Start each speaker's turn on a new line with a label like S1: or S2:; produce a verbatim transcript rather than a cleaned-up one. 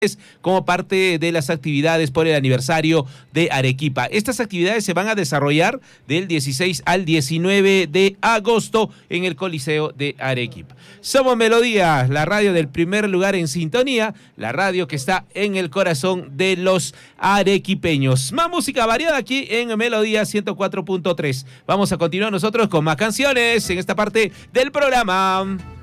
S1: como parte de las actividades por el aniversario de Arequipa. Estas actividades se van a desarrollar del dieciséis al diecinueve de agosto en el Coliseo de Arequipa. Somos Melodía, la radio del primer lugar en sintonía, la radio que está en el corazón de los arequipeños. Más música variada aquí en Melodía ciento cuatro punto tres. Vamos a continuar nosotros con más canciones en esta parte del programa.